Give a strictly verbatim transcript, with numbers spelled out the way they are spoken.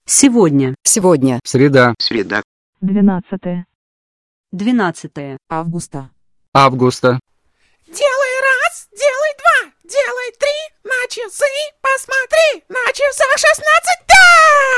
Сегодня. Сегодня. Среда. Среда. Двенадцатое. Двенадцатое. Августа. Августа. Делай раз, делай два, делай три, на часы посмотри, на часах шестнадцать.